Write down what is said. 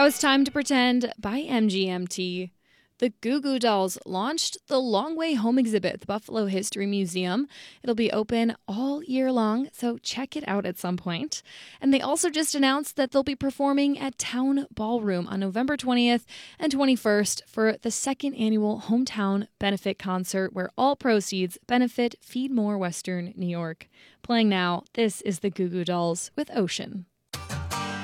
Now it's time to pretend by MGMT. The Goo Goo Dolls launched the Long Way Home exhibit at the Buffalo History Museum. It'll be open all year long, so check it out at some point. And they also just announced that they'll be performing at Town Ballroom on November 20th and 21st for the second annual Hometown Benefit Concert, where all proceeds benefit Feed More Western New York. Playing now, this is the Goo Goo Dolls with Ocean.